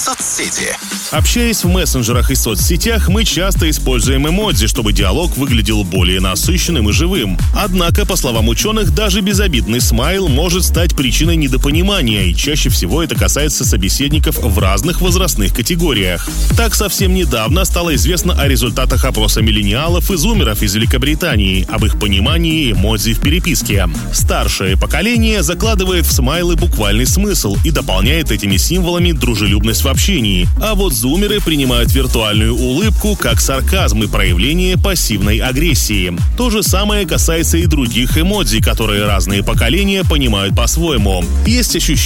Соцсети. Общаясь в мессенджерах и соцсетях, мы часто используем эмодзи, чтобы диалог выглядел более насыщенным и живым. Однако, по словам ученых, даже безобидный смайл может стать причиной недопонимания, и чаще всего это касается собеседников в разных возрастных категориях. Так, совсем недавно стало известно о результатах опроса миллениалов и зумеров из Великобритании, об их понимании эмодзи в переписке. Старшее поколение закладывает в смайлы буквальный смысл и дополняет этими символами дружелюбность в общении, а вот зумеры принимают виртуальную улыбку как сарказм и проявление пассивной агрессии. То же самое касается и других эмодзи, которые разные поколения понимают по-своему. Есть ощущение,